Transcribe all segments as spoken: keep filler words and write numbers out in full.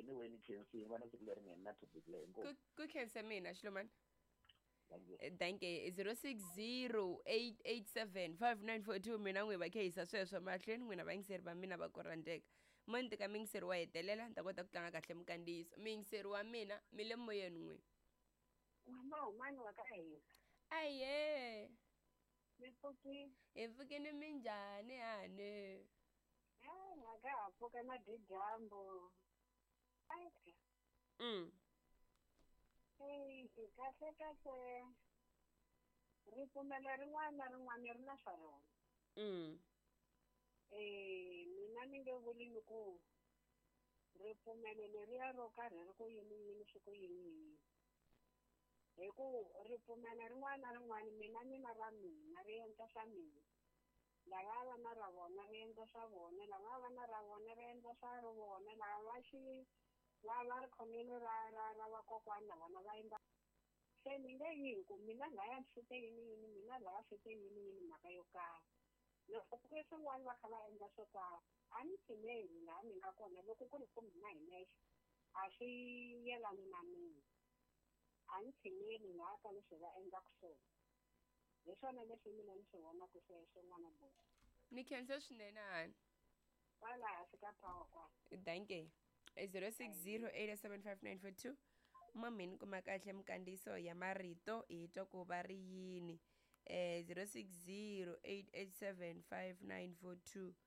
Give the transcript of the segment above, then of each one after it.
ni wena Kensi ngibona sikuleri ngena topic le Ku inkosi ku khense mina Shloman. thank you Eh, Thank you. zero six zero eight eight seven five nine four two mina n'wi va kheyisa sweswo mahlweni n'wina vayingiseri va mina va ku rhandzeka mo ni tika mingiseri wa hetelela ni ta kota ku tlanga kahle mukandziyiso mingiseri wa mina mi le moyeni n'wini Mama umani wa ka hina. aye Mi pfukile. hi pfukini minjhani hane Eh, nga ha pfuka na dyambu. Ai. mm Eh, kahle kahle. Ripfumelo rin'wana na rin'wana ri na swa rona. mm Eh, mina ni nge vuli ni ku ripfumelo leriya ro karhi ri ku yini yini swi ku yini yini. Hi ku ripfumelo rin'wana na rin'wana mina ni na ra mina ri endla swa mina. Lava va na ra vona ri endla swa vona, lava va na ra vona ri endla swa ri vona, lava va xi va va ri khomile ra ra ra vakokwani na vona va endla. Se ni nge yi ku mina laya ni swi te yini yini, mina lava swi te yini yini mhaka yo karhi. Loko ku ri swin'wana va kha va endla swo karhi, a ni pfumeli laha ni nga kona loko ku ri ku mina hi nexe, a swi yelani na mina. A ni pfumeli laha ka leswi va endlaka swona. Hi swona leswi mina ni swi vonaka sweswo n'wana boy. ni khense swinene hani Kwala hansi ka power kwala. thank you zero six zero eight seven five nine four two mami ni kuma kahle mukandziyiso ya marito hi twa ku va ri yini eh zero six zero eight eight seven five nine four two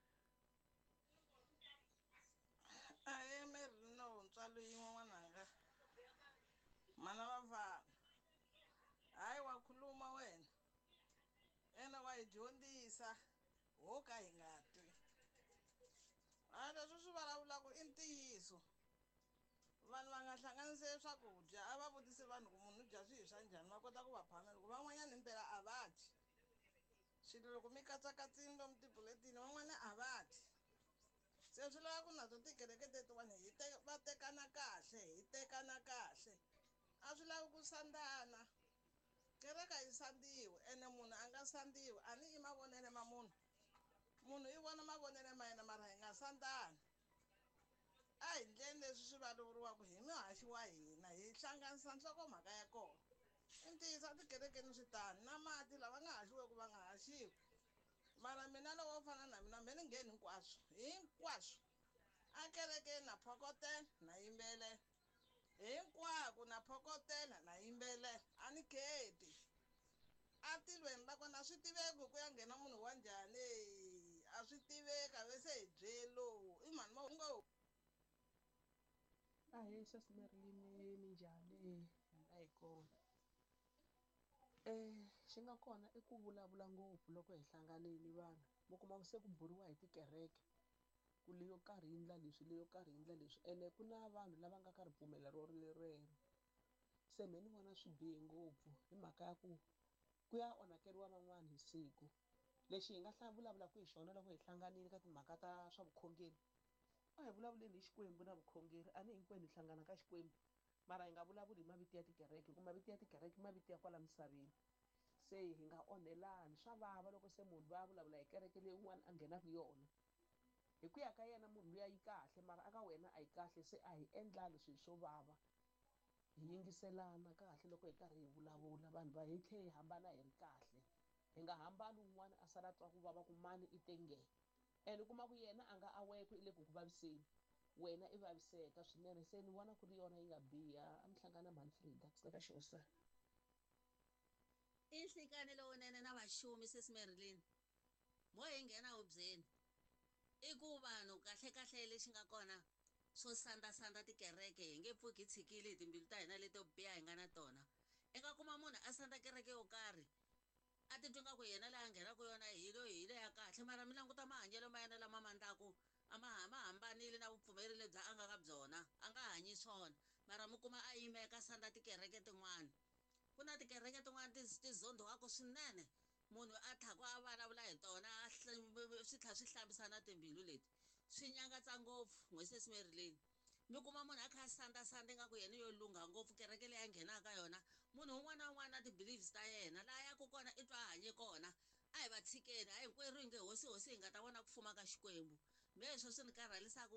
Aye meri no ntswalo yin'we n'wananga mana vafana hayi wa khuluma wena ena wa hi dyondzisa ho ka hi nga twi a leswi swi vulavulaka i ntiyiso vanhu va nga hlanganise swakudya a va vutisi vanhu ku munhu u dya swihi swa njhani va kota ku va phamela ku van'wanyana impela a va dyi swilo loko mi katsakatsini lomu tibuletini van'wana a va dyi se swi lava ku nato tikereke tetiwani hi te va tekana kahle hi tekana kahle a swi lavi ku sandzana kereka yi sandziwa ene munhu a nga sandziwa a ni i mavonele ma munhu munhu i vona mavonele ma yena mara hi nga sandzani a hi ndleni leswi swi vulavuriwaka hi muhaxi wa hina hi hlanganisa nhlokomhaka ya kona i ntiyiso tikerekeni swi tani na mati lava nga haxiweki va nga haxiwi mara mina loko wo fana na mina me ni ngheni hinkwaswo hinkwaswo a kerekeni na phokotela na yimbelela hinkwako na phokotela na yimbelela a ni kheti a tilweni la kona a swi tiveki ku ya nghena munhu wa njhani a swi tiveki a ve se hi byelo i mhani ma ngo Ahee sesimerini minjhani a hi kona um xi nga kona i ku vulavula ngopfu loko hi hlanganile vanhu mi kuma ku se ku buriwa hi tikereke ku leyo karhi yi ndla leswi leyo karhi yi ndla leswi ene ku na vanhu lava nga ka ripfumelo ro rero se me ni vona swi bihe ngopfu hi mhaka ya ku ku ya onhakeriwa van'wana hi siku lexi hi nga vulavulaka hi xona loko hi hlanganile ka timhaka ta swa vukhongeri a hi vulavuleni hi xikwembu na vukhongeri a ni hinkwenu hi hlangana ka xikwembu mara hi nga vulavuli hi mavito ya tikereke ku mavito ya tikereke mavito ya kwala misaveni se hi nga onhelani swa vava loko se munhu va ya vulavula hi kereke leyi un'wana a nghenaka yona hi ku ya ka yena munhu luya yi kahle mara aka wena a yi kahle se a hi endlani swilo swo vava hi yingiselana kahle loko hi karhi hi vulavula vanhu va hi tlhela hi hambana hi ri kahle hi nga hambani un'wana a sala twa ku vava ku mani i tenge ene kuma ku yena a nga aweke i le ku ku vaviseni wena i vaviseka swinene se ni vona ku ri yona yi nga biha a mi hlangana Manfrida kuseka xosana i nhlikani lowunene na vaxumi sesi Marilyn mo hi nghena hubyeni i ku vanhu kahle kahle lexi nga kona swo sandasanda tikereke hi nge pfuki hi tshikile hi timbilu ta hina leto biha hi nga na tona i nga kuma munhu a sandza kereke yo karhi a titwi nga ku yena laha nghenaka yona hi lo hi le ya kahle mara mi languta mahanyelo ma yena lama ma ndlaku a ma ma hambanile na vupfumeri lebyi a nga ka byona a nga hanyi swona mara mi kuma a yimeka sandza tikereke tin'wana ku na tikereke tin'wana ti ti zondiwaka swinene munhu a tlhaka a vulavula hi tona a swi tlhela swi hlambisa na timbilu leti swi nyangatsa ngopfu n'we sesi Marilyn mi kuma munhu a kha a sandasanda ingaku yena yo lungha ngopfu kereke leyi a nghenaka yona munhu un'wana na un'wana na ti-beliefs ta yena laha yaku kona i twa hanye kona a hi va tshikeni a hinkwerhu hi nge hosi hosi hi nga ta vona ku fuma ka xikwembu me leswo swi ni karhalisaka